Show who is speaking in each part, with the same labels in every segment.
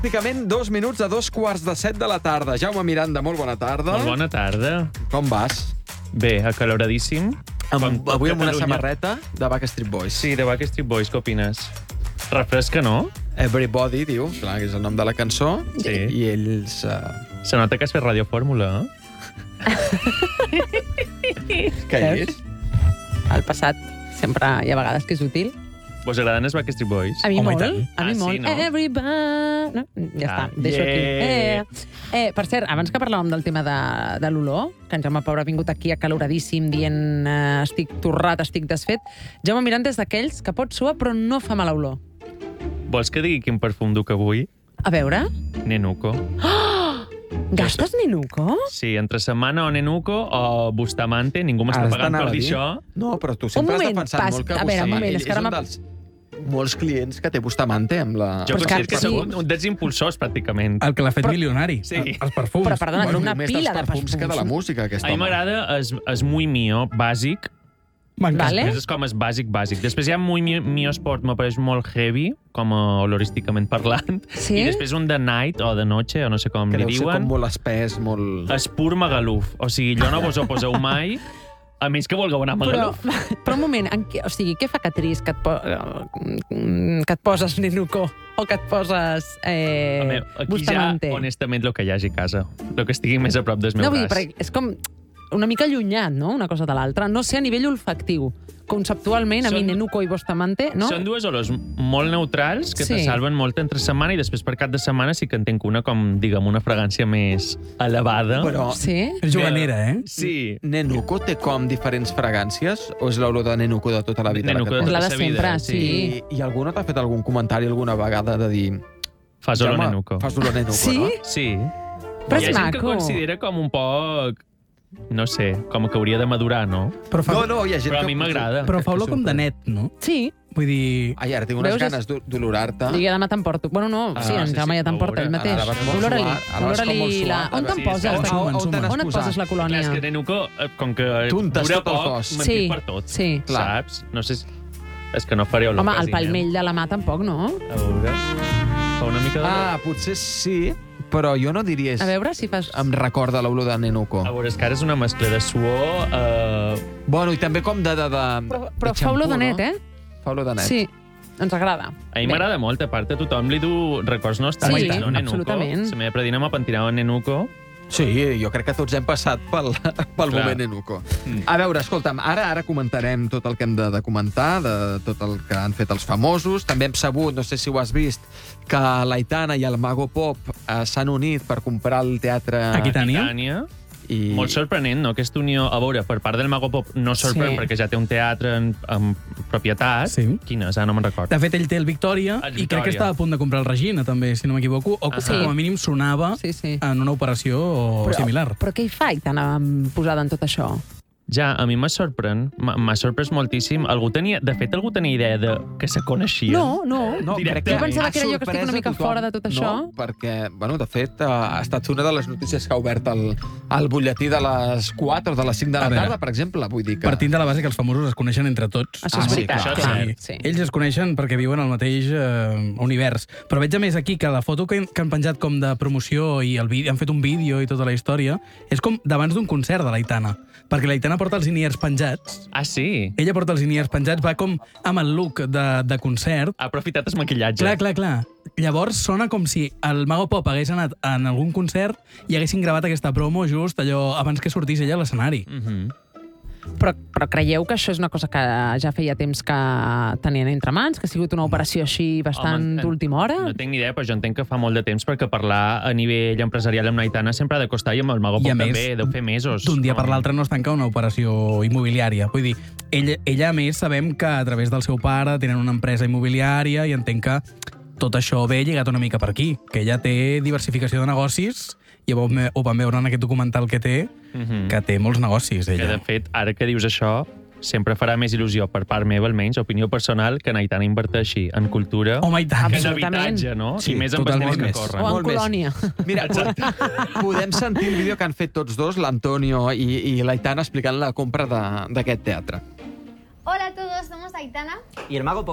Speaker 1: Pràcticament 2 minuts a 2:15 de la tarda. Jaume Miranda, molt bona tarda.
Speaker 2: Molt bona tarda.
Speaker 1: Com vas?
Speaker 2: Bé, acaloradíssim.
Speaker 1: Avui amb una samarreta de Backstreet Boys.
Speaker 2: Sí, de Backstreet Boys, què opines? Refresca, no?
Speaker 1: Everybody, diu, clar, que és el nom de la cançó.
Speaker 2: Sí.
Speaker 1: I ells...
Speaker 2: Se nota que has fet radiofórmula,
Speaker 1: Què és?
Speaker 3: El passat sempre hi ha vegades que és útil.
Speaker 2: Vos agraden els Backstreet Boys?
Speaker 3: A mi
Speaker 4: Home, i
Speaker 3: molt.
Speaker 4: tant.
Speaker 3: A mi molt.
Speaker 2: Sí, no?
Speaker 3: Everybody... No? Ja està, deixo aquí. Per cert, abans que parlàvem del tema de l'olor, que en Jaume Pobre ha vingut aquí acaloradíssim dient estic torrat, estic desfet, Jaume Miranda és d'aquells que pot suar però no fa mala olor.
Speaker 2: Vols que digui quin perfum duc avui?
Speaker 3: A veure...
Speaker 2: Nenuco.
Speaker 3: Gastes Nenuco?
Speaker 2: Sí, entre setmana o Nenuco o Bustamante, ningú m'està
Speaker 1: Ara
Speaker 2: pagant
Speaker 1: t'anava
Speaker 2: per
Speaker 1: a
Speaker 2: dir
Speaker 1: dir.
Speaker 2: això.
Speaker 1: No, però tu sempre has
Speaker 3: moment,
Speaker 1: defensat molt que
Speaker 3: a veure, un
Speaker 1: Bustamante
Speaker 3: moment, és que ara
Speaker 1: és un dels molts clients que té Bustamante amb la...
Speaker 2: Jo
Speaker 3: Però és
Speaker 2: considero
Speaker 3: que
Speaker 2: que
Speaker 3: sí.
Speaker 2: sóc un dels impulsors, pràcticament.
Speaker 4: El que l'ha fet
Speaker 3: Però-
Speaker 4: milionari.
Speaker 2: Sí.
Speaker 4: Els perfums.
Speaker 3: Però perdona, té una
Speaker 1: només
Speaker 3: pila
Speaker 1: dels
Speaker 3: de
Speaker 1: perfums que de la
Speaker 3: perfums.
Speaker 1: música, aquest
Speaker 2: A mi
Speaker 1: home.
Speaker 2: m'agrada es muy mio, bàsic.
Speaker 4: M'encanta.
Speaker 3: Vale.
Speaker 2: És com es bàsic. Després hi ha muy mio sport, m'apareix molt heavy, com a olorísticament parlant.
Speaker 3: Sí?
Speaker 2: I després un de night o de noche, o no sé com
Speaker 1: Que
Speaker 2: li
Speaker 1: deu ser com
Speaker 2: diuen.
Speaker 1: molt espès, molt...
Speaker 2: És pur magaluf. O sigui, jo no vos ho poseu mai, a més que vulgueu anar a
Speaker 3: Però,
Speaker 2: magaluf.
Speaker 3: però un moment, o sigui, què fa Catrice que et poses Nenuco o que et poses
Speaker 2: Home, aquí
Speaker 3: Bustamante?
Speaker 2: ja, honestament, el que hi hagi a casa. El que estigui més a prop del meu
Speaker 3: No, vull dir,
Speaker 2: braç.
Speaker 3: perquè és com una mica allunyat, no?, una cosa de l'altra. No sé, a nivell olfactiu. Conceptualment, a mi
Speaker 2: Són-
Speaker 3: Nenuco i Bustamante, no?
Speaker 2: Són dues olors molt neutrals que
Speaker 3: Sí.
Speaker 2: te salven molt entre setmana i després per cap de setmana sí que en tinc una com, diguem, una fragància més elevada.
Speaker 1: Però
Speaker 3: Sí?
Speaker 4: És juganera, eh?
Speaker 2: Sí.
Speaker 1: Nenuco té com diferents fragàncies? O és l'olor de Nenuco de tota la vida?
Speaker 2: Nenuco
Speaker 1: la
Speaker 2: de
Speaker 1: que
Speaker 3: És la
Speaker 1: té?
Speaker 3: de
Speaker 2: tota sa vida,
Speaker 3: sempre, sí.
Speaker 1: I algú no t'ha fet algun comentari alguna vegada de dir...
Speaker 2: Fas olor
Speaker 1: Jaume,
Speaker 2: Nenuco.
Speaker 1: Fas olor Nenuco,
Speaker 3: Sí?
Speaker 1: no?
Speaker 2: Sí.
Speaker 3: Però
Speaker 2: Hi
Speaker 3: és
Speaker 2: ha gent que
Speaker 3: maco.
Speaker 2: considera com un poc... No sé, com que hauria de madurar, no?
Speaker 4: Però fa,
Speaker 1: No, hi ha gent
Speaker 2: Però a
Speaker 1: que...
Speaker 2: mi m'agrada.
Speaker 4: però fa olor com de net, no?
Speaker 3: Sí.
Speaker 4: Vull dir...
Speaker 1: Ai, ara tinc unes
Speaker 3: Veus, és-
Speaker 1: ganes d'olorar-te.
Speaker 3: I demà t'emporto. Bueno, no, sí,
Speaker 2: Ah,
Speaker 3: en
Speaker 2: sí,
Speaker 3: Jaume
Speaker 2: sí,
Speaker 3: ja t'emporta
Speaker 2: a
Speaker 3: ell
Speaker 2: veure,
Speaker 3: mateix.
Speaker 1: ara vas molt
Speaker 3: Olora-li.
Speaker 1: suat, ara vas com
Speaker 3: Olora-li
Speaker 1: molt suat.
Speaker 3: la... On
Speaker 1: A veure,
Speaker 3: te'n poses?
Speaker 2: sí,
Speaker 1: On te
Speaker 3: On et
Speaker 1: n'has
Speaker 3: poses la
Speaker 1: posat?
Speaker 3: colònia?
Speaker 2: Clar, és que Nenuco, com que
Speaker 1: T'untes
Speaker 2: dura
Speaker 1: tot el
Speaker 2: poc,
Speaker 1: cos.
Speaker 2: me'n
Speaker 3: Sí,
Speaker 2: tinc per tot.
Speaker 3: sí.
Speaker 1: Clar.
Speaker 2: Saps? No sé... És que no faré olor.
Speaker 3: Home, el
Speaker 2: quasi,
Speaker 3: palmell de la mà tampoc, no?
Speaker 2: A veure... Fa una mica de...
Speaker 1: Ah, potser sí, però jo no diria...
Speaker 3: A veure si fas...
Speaker 1: Em recorda l'olor de Nenuco.
Speaker 2: A veure, és que ara és una mescla de suor...
Speaker 1: Bueno, i també com de
Speaker 3: Però fa olor de net, eh?
Speaker 1: Fa olor de net.
Speaker 3: Sí, ens agrada.
Speaker 2: A mi m'agrada molt, a part, a tothom li du records nostàlgics,
Speaker 3: Sí,
Speaker 2: no, Nenuco?
Speaker 3: absolutament.
Speaker 2: La meva predina m'apentinava en Nenuco.
Speaker 1: Sí, jo crec que tots hem passat pel
Speaker 2: Clar.
Speaker 1: moment Nenuco. A veure, escolta'm, ara comentarem tot el que hem de comentar, de tot el que han fet els famosos. També hem sabut, no sé si ho has vist, que l'Aitana i el Mago Pop s'han unit per comprar el teatre...
Speaker 4: Aquí Tània?
Speaker 2: Tània.
Speaker 1: I...
Speaker 2: Molt sorprenent, no?, aquesta unió. A veure, per part del Mago Pop no sorprèn
Speaker 3: Sí.
Speaker 2: perquè ja té un teatre en propietat.
Speaker 4: Sí.
Speaker 2: Quina és? Ah, no me'n recordo.
Speaker 4: De fet, ell té el Victòria
Speaker 2: El
Speaker 4: i crec que
Speaker 2: Victòria.
Speaker 4: estava a punt de comprar el Regina, també, si no m'equivoco, o
Speaker 2: Ah,
Speaker 3: sí.
Speaker 4: com a mínim sonava
Speaker 3: Sí, sí.
Speaker 4: en una operació similar.
Speaker 3: Però què hi fa Aitana posada en tot això?
Speaker 2: Ja, a mi m'ha sorprès moltíssim. De fet, algú tenia idea de que se coneixien?
Speaker 3: No.
Speaker 1: No,
Speaker 2: Directament.
Speaker 1: crec que
Speaker 3: Jo pensava
Speaker 1: ha
Speaker 3: que era jo que estic
Speaker 1: sorprès
Speaker 3: una
Speaker 1: a
Speaker 3: mica
Speaker 1: tothom.
Speaker 3: fora de tot això.
Speaker 1: No, perquè, bueno, de fet, ha estat una de les notícies que ha obert el butlletí de les 4 o de les 5 de la
Speaker 4: A veure.
Speaker 1: tarda, per exemple. Vull dir que...
Speaker 4: Partint de la base que els famosos es coneixen entre tots.
Speaker 3: Això és
Speaker 1: sí,
Speaker 3: veritat.
Speaker 2: això és
Speaker 3: clar.
Speaker 2: cert.
Speaker 3: Sí.
Speaker 4: Ells es coneixen perquè viuen al mateix univers. Però veig a més aquí que la foto que han penjat com de promoció i el vídeo, han fet un vídeo i tota la història, és com d'abans d'un concert de l'Aitana. Perquè l'Aitana porta els iniers penjats.
Speaker 2: Ah, sí?
Speaker 4: Ella porta els iniers penjats, va com amb el look de concert.
Speaker 2: Ha aprofitat el maquillatge.
Speaker 4: Clar. Llavors sona com si el Mago Pop hagués anat en algun concert i haguessin gravat aquesta promo just allò abans que sortís ella a l'escenari.
Speaker 3: Però creieu que això és una cosa que ja feia temps que tenien entre mans, que ha sigut una operació així bastant
Speaker 2: Home,
Speaker 3: d'última hora?
Speaker 2: No tinc ni idea, però jo entenc que fa molt de temps perquè parlar a nivell empresarial amb l'Aitana sempre ha de costar i amb el Mago
Speaker 4: I a
Speaker 2: Pop
Speaker 4: més,
Speaker 2: també, deu fer mesos.
Speaker 4: D'un dia per l'altre no es tanca una operació immobiliària. Vull dir, ella a més sabem que a través del seu pare tenen una empresa immobiliària i entenc que tot això ve lligat una mica per aquí, que ella té diversificació de negocis i ho vam veure en aquest documental que té molts negocis,
Speaker 2: Que, de
Speaker 4: ella.
Speaker 2: fet, ara que dius això, sempre farà més il·lusió, per part meva almenys, opinió personal, que Aitana inverteixi en cultura
Speaker 4: Home, i tant.
Speaker 2: que en
Speaker 3: Absolutament.
Speaker 2: habitatge, no?
Speaker 1: Sí,
Speaker 2: I més amb els
Speaker 4: totalment
Speaker 2: temps que
Speaker 4: més.
Speaker 2: corren.
Speaker 3: O en
Speaker 1: Molt més.
Speaker 3: colònia.
Speaker 1: Mira, podem sentir el vídeo que han fet tots dos, l'Antonio i l'Aitana, explicant la compra d'aquest teatre.
Speaker 5: Hola a todos, somos Aitana.
Speaker 6: Y el Mago Pop.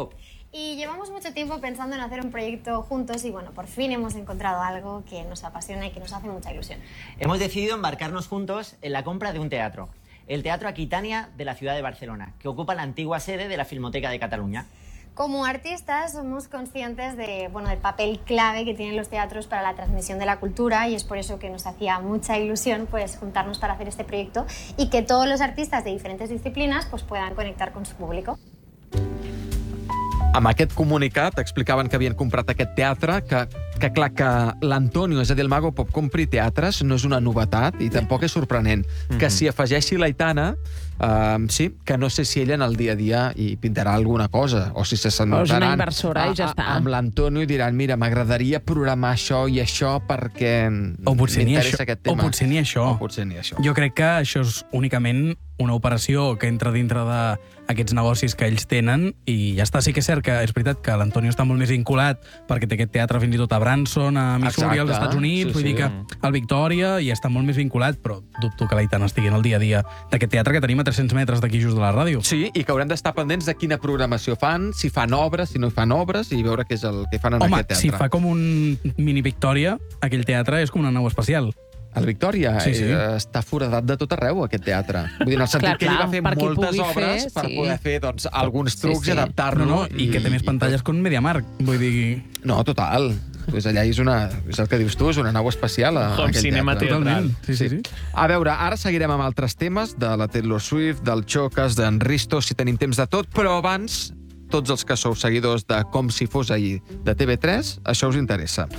Speaker 5: Y llevamos mucho tiempo pensando en hacer un proyecto juntos y bueno, por fin hemos encontrado algo que nos apasiona y que nos hace mucha ilusión.
Speaker 6: Hemos decidido embarcarnos juntos en la compra de un teatro, el Teatro Aquitania de la ciudad de Barcelona, que ocupa la antigua sede de la Filmoteca de Cataluña.
Speaker 5: Como artistas somos conscientes del papel clave que tienen los teatros para la transmisión de la cultura y es por eso que nos hacía mucha ilusión pues, juntarnos para hacer este proyecto y que todos los artistas de diferentes disciplinas pues, puedan conectar con su público.
Speaker 1: Amb aquest comunicat explicaven que havien comprat aquest teatre, que clar, que l'Antonio, és a dir, el Mago Pop, compri teatres no és una novetat i tampoc és sorprenent. Que s'hi afegeixi l'Aitana, sí, que no sé si ella en el dia a dia hi pintarà alguna cosa, o si se sentaran...
Speaker 3: O és una inversora i ja està.
Speaker 1: Amb l'Antonio i diran, mira, m'agradaria programar això i això perquè m'interessa aquest tema.
Speaker 4: O potser ni això.
Speaker 1: O potser ni això.
Speaker 4: Jo crec que això és únicament una operació que entra dintre d'aquests negocis que ells tenen i ja està. Sí que és cert que és veritat que l'Antonio està molt més vinculat perquè té aquest teatre fins i tot a Branson, a Missouri, als Estats Units, vull dir que al Victòria i està molt més vinculat, però dubto que l'Aitana estigui en el dia a dia d'aquest teatre que tenim a 300 metres d'aquí just de la ràdio.
Speaker 1: Sí, i que haurem d'estar pendents de quina programació fan, si fan obres, si no fan obres, i veure què és el que fan en aquest teatre.
Speaker 4: Home, si fa com un mini Victòria, aquell teatre és com una nau espacial.
Speaker 1: El Victòria
Speaker 4: sí.
Speaker 1: Està foradat de tot arreu, aquest teatre. Vull dir, en el sentit que ell va fer moltes obres per poder fer alguns trucs i adaptar-lo.
Speaker 4: I que té més pantalles que un MediaMarkt, vull dir...
Speaker 1: No, total. Pues allà és el que dius tu, és una nau espacial.
Speaker 2: Com cinema teatral.
Speaker 4: Sí.
Speaker 1: A veure, ara seguirem amb altres temes de la Taylor Swift, del Chocas, d'en Risto, si tenim temps de tot, però abans, tots els que sou seguidors de Com si fos ahir de TV3, això us interessa.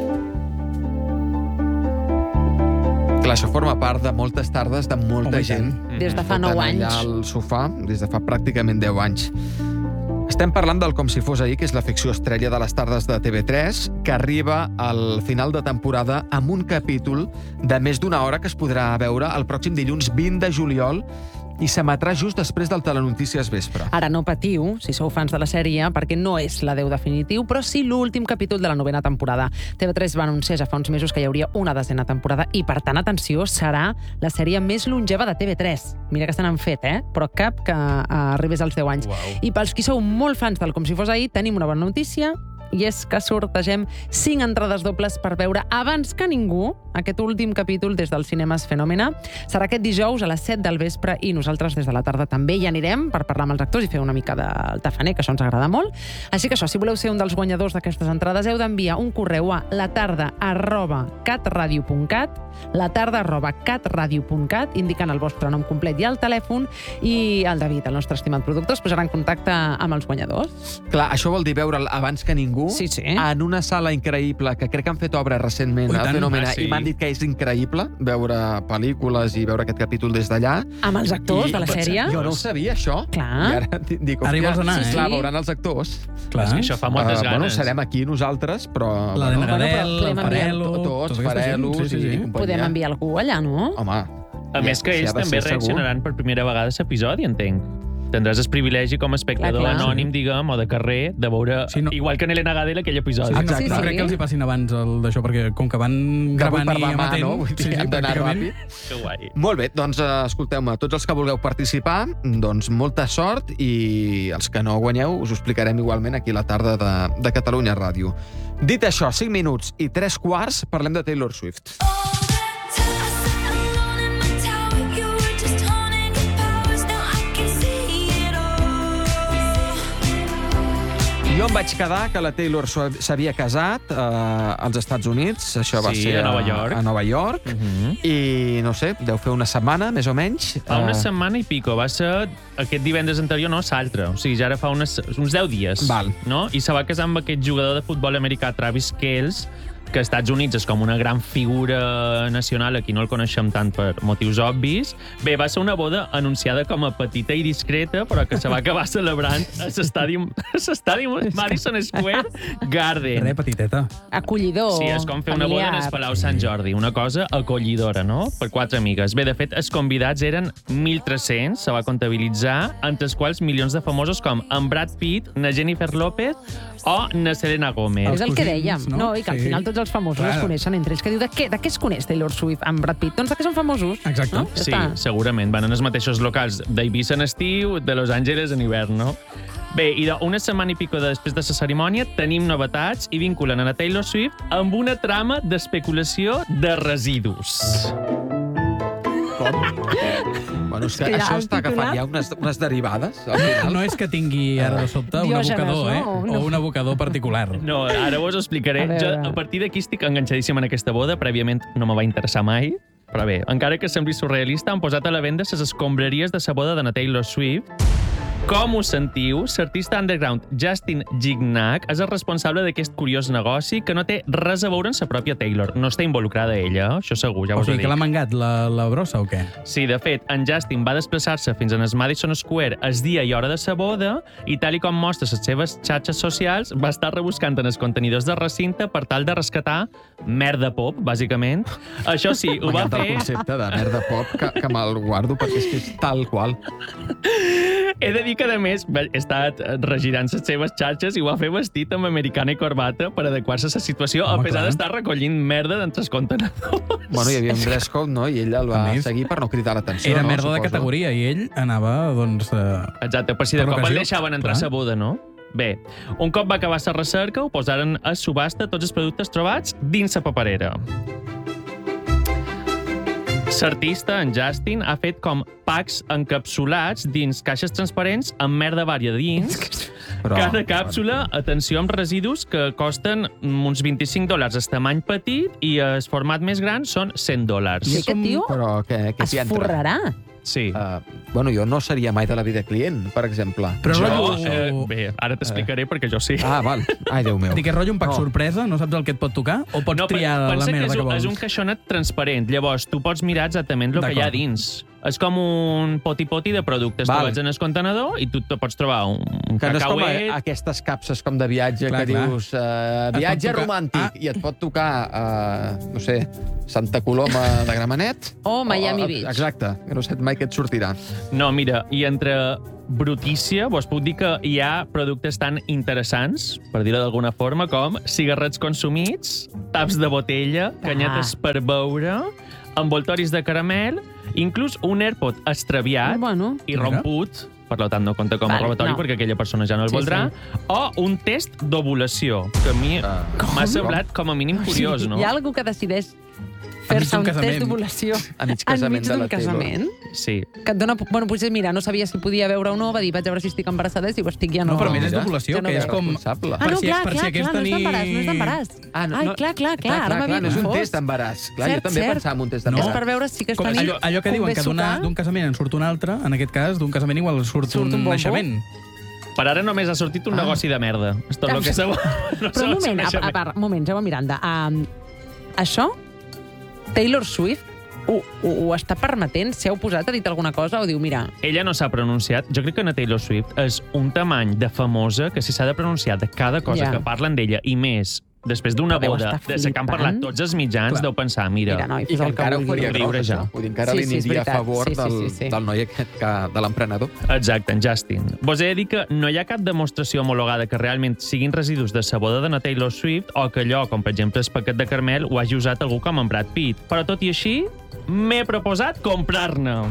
Speaker 1: Clar, això forma part de moltes tardes de molta gent.
Speaker 3: Des de fa 9 anys.
Speaker 1: Allà al sofà, des de fa pràcticament 10 anys. Estem parlant del Com si fos ahir, que és la ficció estrella de les tardes de TV3, que arriba al final de temporada amb un capítol de més d'una hora que es podrà veure el pròxim dilluns 20 de juliol i s'emetrà just després del Telenotícies Vespre.
Speaker 3: Ara no patiu, si sou fans de la sèrie, perquè no és l'adeu definitiu, però sí l'últim capítol de la 9ª temporada. TV3 va anunciar ja fa uns mesos que hi hauria una 10ª temporada i, per tant, atenció, serà la sèrie més longeva de TV3. Mira que se n'han fet, però cap que arribés als 10 anys.
Speaker 2: Wow.
Speaker 3: I pels qui sou molt fans del Com si fos ahir, tenim una bona notícia, i és que sortegem 5 entrades dobles per veure abans que ningú aquest últim capítol des dels cinemes Fenòmena. Serà aquest dijous a les 7 del vespre i nosaltres des de la tarda també hi anirem per parlar amb els actors i fer una mica del tafaner, que això ens agrada molt. Així que això, si voleu ser un dels guanyadors d'aquestes entrades, heu d'enviar un correu a latarda@catradio.cat, latarda@catradio.cat, indicant el vostre nom complet i el telèfon, i el David, el nostre estimat productor, es posarà en contacte amb els guanyadors.
Speaker 1: Clar, això vol dir veure'l abans que ningú,
Speaker 3: Sí.
Speaker 1: en una sala increïble, que crec que han fet obres recentment a Fenòmena,
Speaker 2: sí.
Speaker 1: i m'han dit que és increïble veure pel·lícules i veure aquest capítol des d'allà.
Speaker 3: Amb els actors de la sèrie.
Speaker 1: Jo no ho sabia, això.
Speaker 3: Clar.
Speaker 1: I ara dic,
Speaker 4: Ara hi vols anar,
Speaker 1: Clar, veuran els actors.
Speaker 4: Clar.
Speaker 2: És que això fa moltes ganes.
Speaker 1: Bueno, serem aquí nosaltres, però...
Speaker 4: La de
Speaker 3: Bueno,
Speaker 4: Meradel,
Speaker 3: però
Speaker 4: el
Speaker 3: podem
Speaker 4: Farelo...
Speaker 1: Tots,
Speaker 4: tota aquesta gent.
Speaker 1: Farelos i companyia.
Speaker 3: Podem enviar algú allà, no?
Speaker 1: Home,
Speaker 2: A més que
Speaker 1: si
Speaker 2: ells
Speaker 1: ha de
Speaker 2: també
Speaker 1: ser segur.
Speaker 2: reaccionaran per primera vegada a l'episodi, entenc. Tindràs el privilegi com a espectador
Speaker 3: Clar.
Speaker 2: anònim, diguem, o de carrer, de veure,
Speaker 4: Sí, no.
Speaker 2: igual que en Elena Gadel, aquell episodi.
Speaker 4: Sí, no,
Speaker 1: Exacte.
Speaker 4: no crec que els hi passin abans d'això, perquè com que van gravant
Speaker 1: per
Speaker 4: i
Speaker 1: demà,
Speaker 4: emetent...
Speaker 1: no? Vull dir, hem d'anar ràpid.
Speaker 2: Que guai.
Speaker 1: Molt bé, doncs escolteu-me, tots els que vulgueu participar, doncs molta sort, i els que no guanyeu us ho explicarem igualment aquí a la tarda de Catalunya Ràdio. Dit això, 5 minuts i 3 quarts, parlem de Taylor Swift. Jo em vaig quedar que la Taylor s'havia casat als Estats Units, això va
Speaker 2: Sí,
Speaker 1: ser
Speaker 2: a Nova York.
Speaker 1: a Nova York, i no sé, deu fer una setmana, més o menys.
Speaker 2: Fa una setmana i pico. Va ser aquest divendres anterior, no, l'altre. O sigui, ja ara fa uns 10 dies.
Speaker 1: Val.
Speaker 2: No? I se va casar amb aquest jugador de futbol americà, Travis Kelce, que als Estats Units és com una gran figura nacional, aquí no el coneixem tant per motius obvis. Bé, va ser una boda anunciada com a petita i discreta, però que se va acabar celebrant a l'estadi Madison Square Garden.
Speaker 4: Re, petiteta.
Speaker 3: Acollidor,
Speaker 2: Sí, és com fer una boda en el Palau Sant Jordi, una cosa acollidora, no?, per 4 amigues. Bé, de fet, els convidats eren 1.300, se va comptabilitzar, entre els quals milions de famosos com en Brad Pitt, na Jennifer López o na Selena Gomez.
Speaker 3: És el que
Speaker 4: cosins,
Speaker 3: dèiem,
Speaker 4: no?
Speaker 3: no? I que al
Speaker 4: Sí.
Speaker 3: final tots els famosos
Speaker 4: Clar.
Speaker 3: es coneixen entre ells. Que diu, de què es coneix Taylor Swift amb Brad Pitt? Doncs de què són famosos.
Speaker 4: Exacte.
Speaker 3: No? Ja
Speaker 2: Sí,
Speaker 3: està.
Speaker 2: segurament. Van en els mateixos locals d'Eivissa en estiu, de Los Angeles en hivern, no? Bé, i una setmana i pico després de la cerimònia tenim novetats i vinculen a Taylor Swift amb una trama d'especulació de residus.
Speaker 1: Bueno, és que
Speaker 3: ja
Speaker 1: això
Speaker 3: el
Speaker 1: està agafant ja unes derivades, al final.
Speaker 4: No és que tingui ara de sobte un
Speaker 3: Diògenes,
Speaker 4: abocador,
Speaker 3: no?
Speaker 4: o un abocador particular.
Speaker 2: No, ara vos ho explicaré.
Speaker 3: A veure.
Speaker 2: Jo, a partir d'aquí estic enganxadíssim en aquesta boda. Prèviament no me va interessar mai. Però bé, encara que sembli surrealista, han posat a la venda les escombraries de la boda de la Taylor Swift. Com ho sentiu? L'artista underground Justin Gignac és el responsable d'aquest curiós negoci que no té res a veure amb la pròpia Taylor. No està involucrada ella, això segur, ja
Speaker 4: O
Speaker 2: us ho
Speaker 4: sigui,
Speaker 2: dic.
Speaker 4: que l'ha mangat la brossa o què?
Speaker 2: Sí, de fet, en Justin va desplaçar-se fins al Madison Square el dia i hora de sa boda i, tal i com mostra les seves xarxes socials, va estar rebuscant en els contenidors de recinte per tal de rescatar merda pop, bàsicament. Això sí, ho va
Speaker 1: M'encanta el
Speaker 2: fer...
Speaker 1: concepte de merda pop, que me'l guardo perquè és que és tal qual.
Speaker 2: He de dir que, a més, he estat regirant les seves xarxes i ho va fer vestit amb americana i corbata per adequar-se a la situació, a pesar d'estar recollint merda d'entre els contenedors.
Speaker 1: Bueno, hi havia un dress code, no? I ell el va
Speaker 4: A més,
Speaker 1: seguir per no cridar l'atenció,
Speaker 4: Era
Speaker 1: no?
Speaker 4: merda de
Speaker 1: Suposo.
Speaker 4: categoria i ell anava, doncs...
Speaker 2: Exacte, per si de
Speaker 4: Per
Speaker 2: cop el
Speaker 4: l'ocasió,
Speaker 2: deixaven entrar a
Speaker 4: clar.
Speaker 2: sa boda, no? Bé, un cop va acabar la recerca, ho posaren a subhasta tots els productes trobats dins la paperera. L'artista, en Justin, ha fet com packs encapsulats dins caixes transparents amb merda vària dins.
Speaker 1: Però,
Speaker 2: Cada càpsula, atenció, amb residus que costen uns $25 el tamany petit i el format més gran són $100.
Speaker 3: I aquest tio
Speaker 1: Però què
Speaker 3: es
Speaker 1: s'hi entra?
Speaker 3: forrarà.
Speaker 2: Sí.
Speaker 1: Bueno, jo no seria mai de la vida client, per exemple.
Speaker 4: Però
Speaker 2: Jo,
Speaker 4: rotllo...
Speaker 2: bé, ara t'explicaré perquè jo sí.
Speaker 1: Ah, val. Ai, Déu meu.
Speaker 4: Dic, és rotllo un pack
Speaker 1: No.
Speaker 4: sorpresa, no saps el que et pot tocar? O pots triar la
Speaker 2: pensa
Speaker 4: merda
Speaker 2: que
Speaker 4: que vols?
Speaker 2: és un caixonet transparent. Llavors, tu pots mirar exactament el que hi ha
Speaker 4: D'acord.
Speaker 2: dins. És com un poti-poti de productes
Speaker 1: Val.
Speaker 2: trobats en el contenedor i tu te pots trobar un
Speaker 1: Que no és com
Speaker 2: cacauet...
Speaker 1: aquestes capses com de viatge
Speaker 4: Clar,
Speaker 1: que
Speaker 4: clar.
Speaker 1: dius
Speaker 4: Et
Speaker 1: viatge
Speaker 4: pot tocar-
Speaker 1: romàntic i et pot tocar, no sé, Santa Coloma de Gramenet.
Speaker 3: O Miami Beach.
Speaker 1: Exacte, que no sé mai què et sortirà.
Speaker 2: No, mira, i entre brutícia, vos puc dir que hi ha productes tan interessants, per dir-ho d'alguna forma, com cigarrets consumits, taps de botella, canyetes per beure, envoltoris de caramel, inclús un AirPod extraviat
Speaker 3: Bueno.
Speaker 2: i
Speaker 4: Mira.
Speaker 2: romput, per tant no compta com a
Speaker 3: Vale,
Speaker 2: robatori
Speaker 3: no.
Speaker 2: perquè aquella persona ja no el
Speaker 3: Sí,
Speaker 2: voldrà, o un test d'ovulació, que a mi m'ha semblat com a mínim curiós, no?
Speaker 3: Hi ha algú que decideix fer-se
Speaker 4: d'un
Speaker 3: un test
Speaker 4: casament.
Speaker 3: d'ovulació
Speaker 1: A mig casament de
Speaker 3: d'un
Speaker 1: la Taylor.
Speaker 3: casament?
Speaker 2: Sí.
Speaker 3: Que et dona... Bueno, potser, mira, no sabia si podia veure o no, va dir, vaig a veure si estic embarassada i si ho estic ja no...
Speaker 4: No, però a més és
Speaker 1: mira.
Speaker 4: d'ovulació,
Speaker 3: Ja no
Speaker 4: que és
Speaker 3: veu.
Speaker 4: com...
Speaker 1: Responsable.
Speaker 3: Ah, no,
Speaker 4: per si-
Speaker 3: clar,
Speaker 4: per si
Speaker 3: clar,
Speaker 4: aquesta
Speaker 3: no és d'embaràs,
Speaker 4: nit-
Speaker 3: no és d'embaràs.
Speaker 1: Ah, no,
Speaker 3: Ai,
Speaker 1: no,
Speaker 3: clar, ara m'havia
Speaker 1: no és un
Speaker 3: confós.
Speaker 1: test d'embaràs. Clar,
Speaker 3: Cert,
Speaker 1: jo també
Speaker 3: cert.
Speaker 1: pensava en un test
Speaker 4: No.
Speaker 3: És
Speaker 1: d'embaràs.
Speaker 3: per veure si aquesta
Speaker 4: Com
Speaker 3: nit
Speaker 4: allò que diuen
Speaker 3: convé
Speaker 4: que
Speaker 3: sucar.
Speaker 4: d'un casament en surt un altre, en aquest cas, d'un casament igual surt
Speaker 3: Surt un
Speaker 4: un
Speaker 3: bombo.
Speaker 4: naixement.
Speaker 2: Per ara només ha sortit un negoci de merda. És tot el que sabeu. No
Speaker 3: Però un moment, a part, moment, Jaume Miranda. Això, Taylor Swift, ho està permetent? S'hi heu posat, ha dit alguna cosa? O diu, mira,
Speaker 2: Ella no s'ha pronunciat. Jo crec que una Taylor Swift és un tamany de famosa que si s'ha de pronunciar de cada cosa
Speaker 3: Ja.
Speaker 2: que parlen d'ella, i més, després d'una
Speaker 3: Deu
Speaker 2: boda,
Speaker 3: estar
Speaker 2: des que han
Speaker 3: flipant.
Speaker 2: parlat tots els mitjans,
Speaker 4: Clar.
Speaker 2: deu pensar, mira,
Speaker 3: noi,
Speaker 1: I
Speaker 3: fes
Speaker 1: que
Speaker 3: el que
Speaker 1: encara ho
Speaker 3: vulguis.
Speaker 1: faria
Speaker 2: Riure
Speaker 1: gros,
Speaker 2: ja.
Speaker 1: això. Vull dir, encara
Speaker 3: Sí,
Speaker 1: li
Speaker 3: sí, és
Speaker 1: aniria a
Speaker 3: veritat.
Speaker 1: favor
Speaker 3: Sí.
Speaker 1: del noi aquest, de l'emprenedor.
Speaker 2: Exacte, en Justin. Vos he de dir que no hi ha cap demostració homologada que realment siguin residus de sa boda de la Taylor Swift o que allò, com per exemple el paquet de caramel, ho hagi usat algú com en Brad Pitt. Però tot i així, m'he proposat comprar-ne.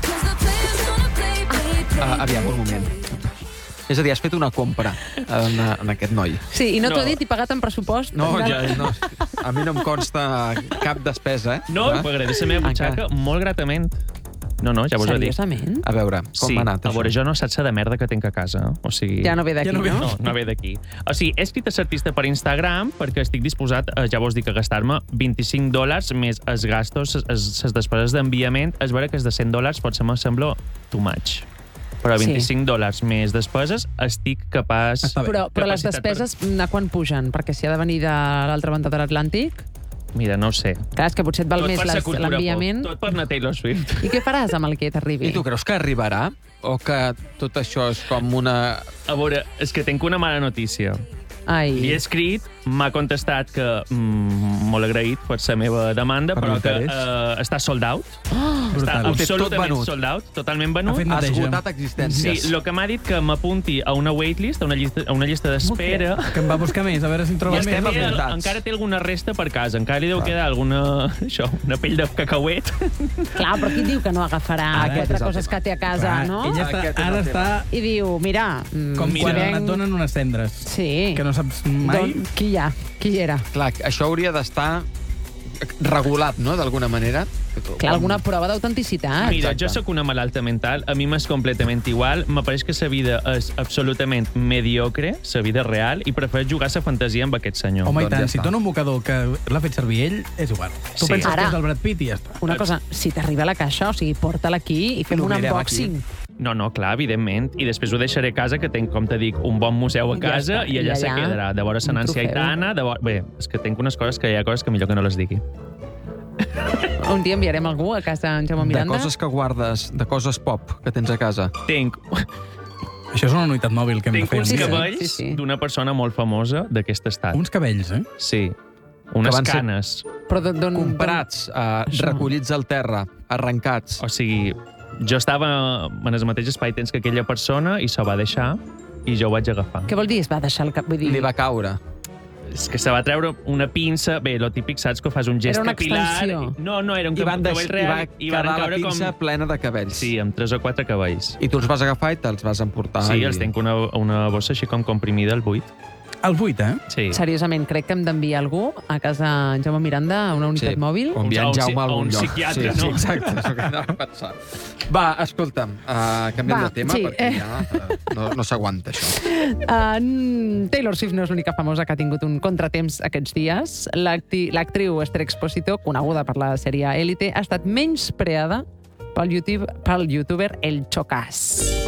Speaker 1: Aviam, un moment. És a dir, has fet una compra en aquest noi.
Speaker 3: Sí, i no t'ho
Speaker 2: No.
Speaker 3: ha dit i pagat en pressupost?
Speaker 1: No, no, a mi no em consta cap despesa,
Speaker 2: No,
Speaker 1: Clar.
Speaker 2: m'agrada la meva butxaca molt gratament. No, ja vos ho dic.
Speaker 3: Seriosament?
Speaker 1: A veure, com
Speaker 2: Sí,
Speaker 1: ha anat
Speaker 2: a
Speaker 1: això?
Speaker 2: veure, jo no saps la de merda que tinc a casa. O sigui...
Speaker 3: Ja no ve d'aquí,
Speaker 4: Ja no ve.
Speaker 3: no?
Speaker 2: No ve d'aquí. O sigui, he escrit a l'artista per Instagram perquè estic disposat, ja vos dic, a gastar-me $25 més els gastos, les despeses d'enviament. És vera que és de $100 potser me sembla too much. Però
Speaker 3: Sí.
Speaker 2: $25 més despeses estic capaç...
Speaker 4: Està bé.
Speaker 3: Però les
Speaker 2: capacitat
Speaker 3: despeses a quan pugen? Perquè si ha de venir de l'altra banda de l'Atlàntic...
Speaker 2: Mira, no ho sé.
Speaker 3: Clar, és que potser et val
Speaker 2: Tot
Speaker 3: més
Speaker 2: per la cultura
Speaker 3: l'enviament.
Speaker 2: pop. Tot per anar a Taylor Swift.
Speaker 3: I què faràs amb el que t'arribi?
Speaker 1: I tu creus que arribarà? O que tot això és com una...
Speaker 2: A veure, és que tinc una mala notícia. Li he
Speaker 3: Ai,
Speaker 2: escrit m'ha contestat que molt agraït per la meva demanda, però que està sold out. Està absolutament sold out, totalment venut.
Speaker 1: Ha esgotat existències.
Speaker 2: Sí, el que m'ha dit que m'apunti a una waitlist, a una llista d'espera.
Speaker 4: Que em va buscar més, a veure si en troba més.
Speaker 2: Encara té alguna resta per casa, encara li deu quedar alguna pell de cacauet.
Speaker 3: Clar, però qui diu que no agafarà quatre coses que té a casa, no?
Speaker 4: Ella ara està...
Speaker 3: I diu, mira...
Speaker 4: Com quan et donen unes cendres.
Speaker 3: Sí.
Speaker 4: Que no saps mai...
Speaker 3: Qui hi ha? Qui hi era?
Speaker 1: Clar, això hauria d'estar regulat, no?, d'alguna manera.
Speaker 3: Clar, alguna prova d'autenticitat.
Speaker 2: Mira, jo sóc una malalta mental, a mi m'és completament igual, m'apareix que la vida és absolutament mediocre, la vida real, i prefereix jugar a la fantasia amb aquest senyor.
Speaker 4: Home, i tant, si dona un mocador que l'ha fet servir ell, és igual. Tu penses que és el Brad Pitt i ja està.
Speaker 3: Una cosa, si t'arriba a la caixa, o sigui, porta-la aquí i fem un unboxing.
Speaker 2: No, clar, evidentment. I després ho deixaré a casa, que tinc, com te dic, un bon museu a casa, i allà se quedarà. De vora Sant Nancy Aitana... Bé, és que tinc unes coses que hi ha coses que millor que no les digui.
Speaker 3: Un dia enviarem algú a casa d'en Jaume Miranda.
Speaker 1: De coses que guardes, de coses pop que tens a casa.
Speaker 2: Tinc...
Speaker 4: Això és una unitat mòbil que hem de fer.
Speaker 2: Tinc uns cabells d'una persona molt famosa d'aquest estat.
Speaker 4: Uns cabells, eh?
Speaker 2: Sí. Unes canes.
Speaker 1: Comprats, recollits al terra, arrencats.
Speaker 2: O sigui, jo estava en el mateix espai-temps que aquella persona i se va deixar i jo ho vaig agafar.
Speaker 3: Què vol dir es va deixar el cap? Vull dir...
Speaker 1: Li va caure.
Speaker 2: És que se va treure una pinça... Bé, lo típic, saps, que fas un gest capilar...
Speaker 3: Era una extensió.
Speaker 2: No, era un cabell real.
Speaker 1: I va quedar la pinça plena de cabells.
Speaker 2: Sí, amb 3 o 4 cabells.
Speaker 1: I tu els vas agafar i te'ls vas emportar.
Speaker 2: Sí, els tinc una bossa així com comprimida al buit.
Speaker 4: Al buit, eh?
Speaker 2: Sí.
Speaker 3: Seriosament, crec que hem d'enviar algú a casa en Jaume Miranda, a una unitat mòbil.
Speaker 1: O enviar en Jaume a algun lloc.
Speaker 2: Un psiquiatre, no?
Speaker 1: Sí, exacte, és el que anava a pensar. Va, escolta'm, canviem de tema, perquè ja no s'aguanta, això.
Speaker 3: Taylor Swift no és l'única famosa que ha tingut un contratemps aquests dies. L'actriu Esther Exposito, coneguda per la sèrie Élite, ha estat menyspreada pel youtuber El Chocas.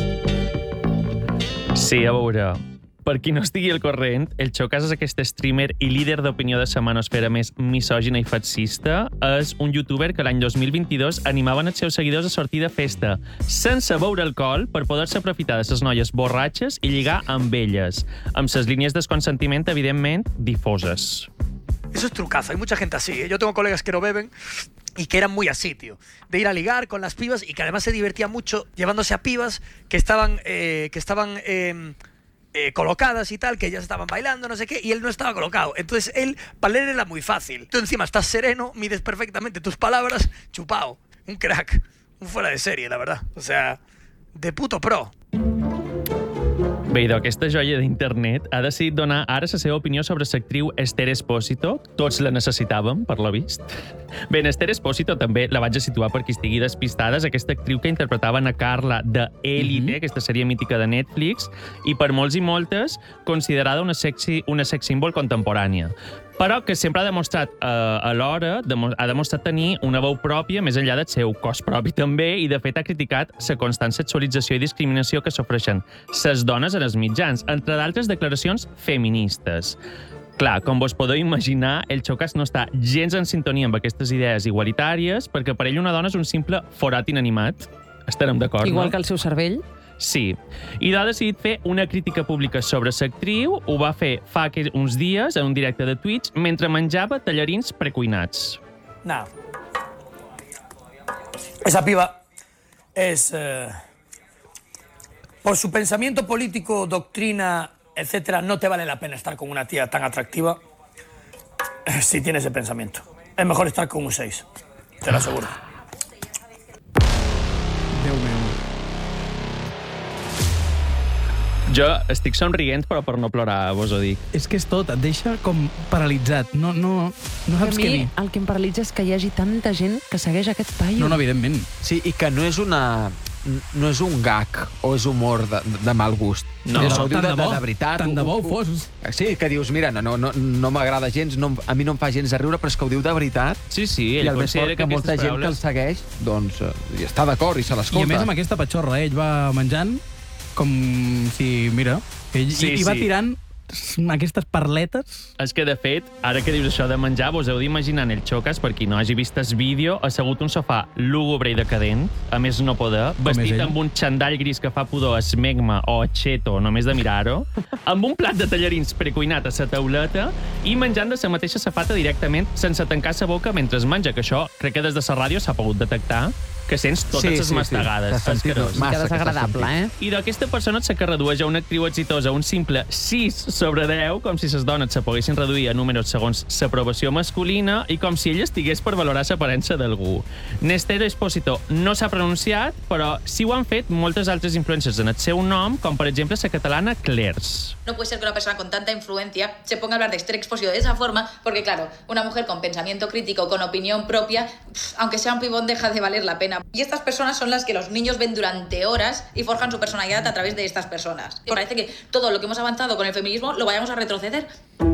Speaker 2: Sí, a veure... Per qui no estigui al corrent, el Chocas és aquest streamer i líder d'opinió de la manosfera més misògina i fascista. És un youtuber que l'any 2022 animaven els seus seguidors a sortir de festa sense beure alcohol per poder-se aprofitar de les noies borratxes i lligar amb elles, amb les línies de consentiment, evidentment, difoses.
Speaker 7: Eso es trucazo, hay mucha gente así, ¿eh? Yo tengo colegas que no beben y que eran muy así, tío. De ir a ligar con las pibas y que además se divertían mucho llevándose a pibas que estaban colocadas y tal, que ellas estaban bailando, no sé qué, y él no estaba colocado. Entonces él, para él era muy fácil. Tú encima estás sereno, mides perfectamente tus palabras, chupao. Un crack, un fuera de serie, la verdad. O sea, de puto pro.
Speaker 2: Bé, idò, aquesta joia d'internet ha decidit donar ara la seva opinió sobre l'actriu Esther Expósito. Tots la necessitàvem, per lo vist. Bé, en Esther Expósito també la vaig a situar per qui estigui despistades, aquesta actriu que interpretava a Carla de Élite, aquesta sèrie mítica de Netflix, i per molts i moltes considerada una sex symbol contemporània. Però que sempre ha demostrat, alhora, ha demostrat tenir una veu pròpia més enllà del seu cos propi també, i de fet ha criticat la constant sexualització i discriminació que s'ofreixen les dones en els mitjans, entre d'altres declaracions feministes. Clar, com vos podeu imaginar, el Chocas no està gens en sintonia amb aquestes idees igualitàries, perquè per ell una dona és un simple forat inanimat. Estarem d'acord, no?
Speaker 3: Igual que el seu cervell.
Speaker 2: Sí. I ha decidit fer una crítica pública sobre l'actriu. Ho va fer fa uns dies en un directe de Twitch mentre menjava tallarins precuinats.
Speaker 7: Nada. Esa piba es... por su pensamiento político, doctrina, etcétera, no te vale la pena estar con una tía tan atractiva si tienes ese pensamiento. Es mejor estar con un 6, te lo aseguro.
Speaker 4: Déu meu.
Speaker 2: Jo estic somrient, però per no plorar, vos ho dic.
Speaker 4: És que és tot, et deixa com paralitzat. No saps què dir.
Speaker 3: El que em paralitza és que hi hagi tanta gent que segueix aquest paio.
Speaker 4: No, evidentment.
Speaker 1: Sí, i que no és un gag o és humor de mal gust.
Speaker 2: No,
Speaker 1: això ho diu
Speaker 4: tant de bo.
Speaker 1: De veritat.
Speaker 4: Tant de bo ho fos.
Speaker 1: Sí, que dius, mira, no m'agrada gens, a mi no em fa gens de riure, però és que ho diu de veritat.
Speaker 2: Sí,
Speaker 1: I
Speaker 2: ell
Speaker 1: el més
Speaker 2: considera
Speaker 1: fort
Speaker 2: que
Speaker 1: que molta
Speaker 2: aquestes
Speaker 1: gent que el
Speaker 2: paraules...
Speaker 1: segueix, doncs, hi està d'acord i se
Speaker 4: I
Speaker 1: l'escolta.
Speaker 4: a més amb aquesta patxorra, ell va menjant com si, mira, ell
Speaker 2: Sí,
Speaker 4: i va
Speaker 2: sí.
Speaker 4: tirant aquestes perletes...
Speaker 2: És que, de fet, ara que dius això de menjar, vos heu d'imaginar en el Xocas, per qui no hagi vist el vídeo, assegut un sofà lúgubre i decadent, a més no poder, vestit amb un xandall gris que fa pudor a esmegma o a xeto, només de mirar-ho, amb un plat de tallarins precuinat a la tauleta i menjant de la mateixa safata directament sense tancar la boca mentre es menja, que això crec que des de la ràdio s'ha pogut detectar que sents totes les mastegades.
Speaker 3: Que desagradable, eh?
Speaker 2: I d'aquesta persona se que redueix a una actriu exitosa un simple 6 sobre 10, com si les dones se poguessin reduir a números segons l'aprovació masculina i com si ella estigués per valorar l'aparença d'algú. Néstor Espósito no s'ha pronunciat, però sí ho han fet moltes altres influències en el seu nom, com per exemple la catalana Clairs.
Speaker 8: No puede ser que una persona con tanta influencia se ponga a hablar de Esther Expósito de esa forma, porque claro, una mujer con pensamiento crítico, con opinión propia, aunque sea un pibón, deja de valer la pena. Y estas personas son las que los niños ven durante horas y forjan su personalidad a través de estas personas. Y parece que todo lo que hemos avanzado con el feminismo lo vayamos a retroceder.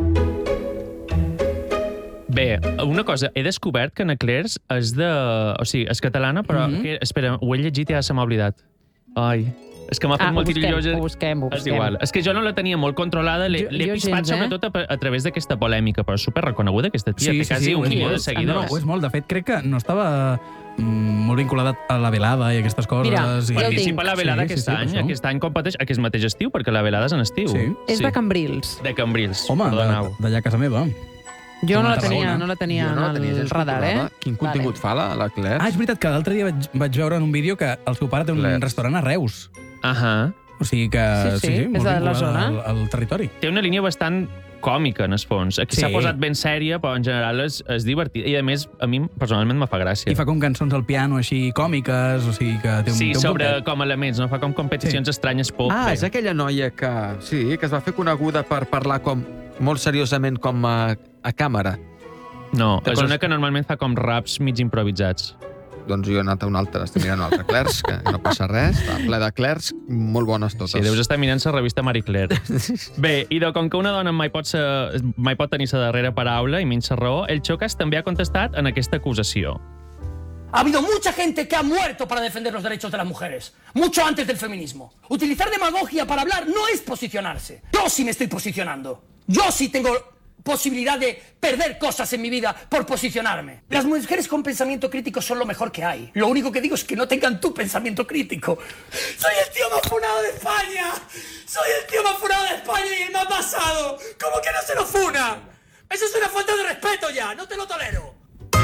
Speaker 2: Bé, una cosa, he descobert que Ana Clairs és és catalana, però... Espera, ho he llegit i ja se m'ha oblidat. Ai... És que m'ha fet molt tirillosa.
Speaker 3: Ho busquem.
Speaker 2: És igual. És que jo no la tenia molt controlada. L'he pispat sobretot a través d'aquesta polèmica, però és superreconeguda, aquesta tia. Té quasi 1 milió de seguidors.
Speaker 4: No, és molt. De fet, crec que no estava molt vinculada a la velada i aquestes coses.
Speaker 3: Mira,
Speaker 2: participa a la velada aquest any. Aquest any competeix aquest mateix estiu, perquè la velada és en estiu.
Speaker 3: És de Cambrils.
Speaker 2: De Cambrils.
Speaker 4: Home, d'allà a casa meva.
Speaker 3: Jo no la tenia en el radar, eh?
Speaker 1: Quin contingut fa la Claire?
Speaker 4: Ah, és veritat que l'altre dia vaig veure en un vídeo que el seu pare té un restaurant a Reus.
Speaker 2: Ahà.
Speaker 4: O sigui que...
Speaker 3: Sí, és de la zona.
Speaker 4: Al territori.
Speaker 2: Té una línia bastant còmica, en el fons. Aquí s'ha posat ben sèria, però en general és divertit. I, a més, a mi personalment me fa gràcia.
Speaker 4: I fa com cançons al piano així còmiques, o sigui que té un...
Speaker 2: Sí, sobre com elements, no? Fa com competicions estranyes pop.
Speaker 1: Ah, és aquella noia que es va fer coneguda per parlar com molt seriosament com a càmera.
Speaker 2: No, és una que normalment fa com raps mig improvisats.
Speaker 1: Doncs jo he anat a una altra, estic mirant una altra. Clairs, que no passa res, està ple de Clairs, molt bones totes.
Speaker 2: Sí, deus estar mirant la revista Marie Claire. Bé, i com que una dona mai pot tenir la darrera paraula, i menys la raó, el Xocas també ha contestat en aquesta acusació.
Speaker 9: Ha habido mucha gente que ha muerto para defender los derechos de las mujeres, mucho antes del feminismo. Utilizar demagogia para hablar no es posicionarse. Yo sí me estoy posicionando. Yo sí tengo posibilidad de perder cosas en mi vida por posicionarme. Las mujeres con pensamiento crítico son lo mejor que hay. Lo único que digo es que no tengan tu pensamiento crítico. ¡Soy el tío más funado de España! ¡Soy el tío más funado de España y el más basado! ¿Cómo que no se lo funa? Eso es una falta de respeto ya, no te lo tolero.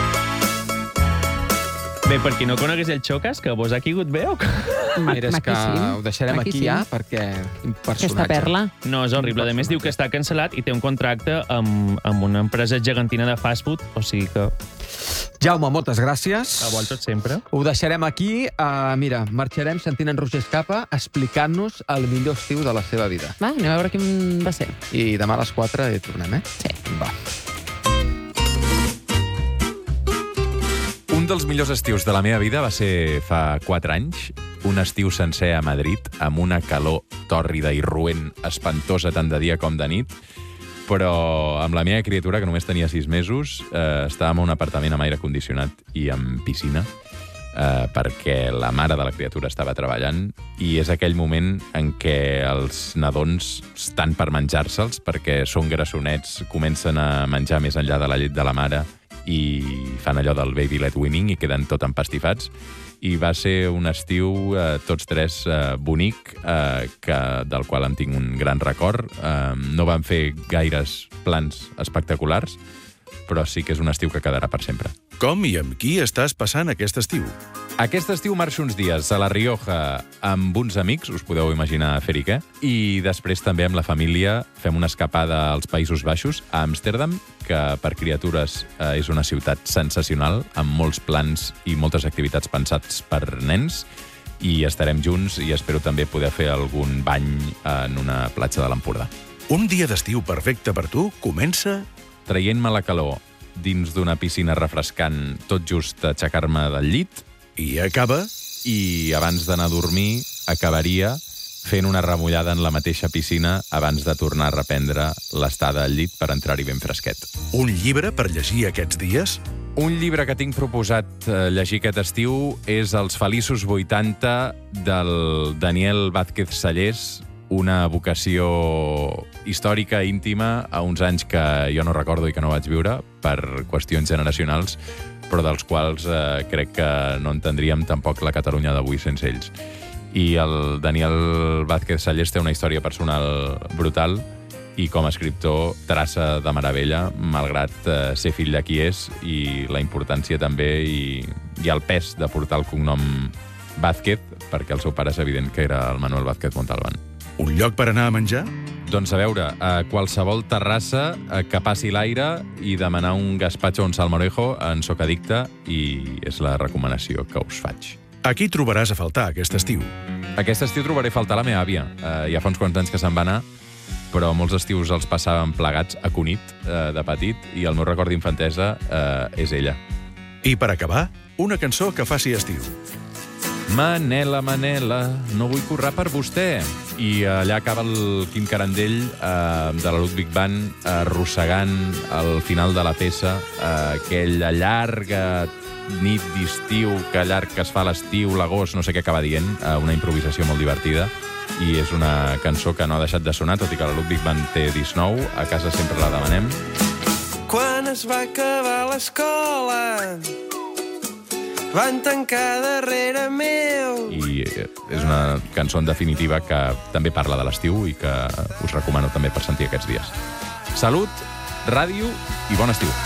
Speaker 2: Bé, per qui no conegués el Xocas, que vos ha caigut bé o què?
Speaker 1: Mira, és que ho deixarem aquí ja, perquè quin personatge.
Speaker 3: Aquesta perla.
Speaker 2: No, és horrible. A més, diu que està cancel·lat i té un contracte amb una empresa gegantina de fast food, o sigui que...
Speaker 1: Jaume, moltes gràcies.
Speaker 2: A vosaltres sempre.
Speaker 1: Ho deixarem aquí. Mira, marxarem sentint en Roger Escapa explicant-nos el millor estiu de la seva vida.
Speaker 3: Va, anem a veure quin va ser.
Speaker 1: I demà a les 4 hi tornem, eh?
Speaker 3: Sí.
Speaker 1: Va.
Speaker 10: Un dels millors estius de la meva vida va ser fa 4 anys, un estiu sencer a Madrid, amb una calor tòrrida i roent, espantosa tant de dia com de nit, però amb la meva criatura, que només tenia 6 mesos, estàvem en un apartament amb aire condicionat i amb piscina, perquè la mare de la criatura estava treballant, i és aquell moment en què els nadons estan per menjar-se'ls, perquè són grassonets, comencen a menjar més enllà de la llet de la mare, i fan allò del baby led weaning i queden tot empastifats. I va ser un estiu, tots tres, bonic, del qual en tinc un gran record. No van fer gaires plans espectaculars, però sí que és un estiu que quedarà per sempre.
Speaker 11: Com i amb qui estàs passant aquest estiu?
Speaker 10: Aquest estiu marxo uns dies a La Rioja amb uns amics, us podeu imaginar fer-hi què, i després també amb la família fem una escapada als Països Baixos, a Amsterdam, que per criatures és una ciutat sensacional, amb molts plans i moltes activitats pensats per nens, i estarem junts i espero també poder fer algun bany en una platja de l'Empordà.
Speaker 11: Un dia d'estiu perfecte per tu comença...
Speaker 10: Traient-me la calor dins d'una piscina refrescant, tot just aixecar-me del llit.
Speaker 11: I acaba...
Speaker 10: I abans d'anar a dormir acabaria fent una remullada en la mateixa piscina abans de tornar a reprendre l'estada al llit per entrar-hi ben fresquet.
Speaker 11: Un llibre per llegir aquests dies?
Speaker 10: Un llibre que tinc proposat llegir aquest estiu és Els feliços 80 del Daniel Vázquez Sallés, una vocació històrica, íntima, a uns anys que jo no recordo i que no vaig viure per qüestions generacionals, però dels quals crec que no entendríem tampoc la Catalunya d'avui sense ells. I el Daniel Vázquez Sallés té una història personal brutal i com a escriptor traça de meravella, malgrat ser fill de qui és, i la importància també i el pes de portar el cognom Vázquez, perquè el seu pare és evident que era el Manuel Vázquez Montalbán.
Speaker 11: Un lloc per anar a menjar?
Speaker 10: Doncs a veure, a qualsevol terrassa que passi l'aire i demanar un gazpacho o un salmorejo en soc addicte i és la recomanació que us faig.
Speaker 11: Aquí trobaràs a faltar aquest estiu.
Speaker 10: Aquest estiu trobaré a faltar la meva àvia. Ja fa uns quants anys que se'n va anar, però molts estius els passàvem plegats a Cunit, de petit, i el meu record d'infantesa és ella.
Speaker 11: I per acabar, una cançó que faci estiu.
Speaker 10: Manela, Manela, no vull currar per vostè. I allà acaba el Quim Carandell de la Ludwig Band arrossegant al final de la peça aquella llarga nit d'estiu, que llarg que es fa l'estiu, l'agost, no sé què acaba dient, una improvisació molt divertida. I és una cançó que no ha deixat de sonar, tot i que la Ludwig Band té 19, a casa sempre la demanem.
Speaker 12: Quan es va acabar l'escola van tancar darrere meu.
Speaker 10: I és una cançó, en definitiva, que també parla de l'estiu i que us recomano també per sentir aquests dies. Salut, ràdio i bon estiu.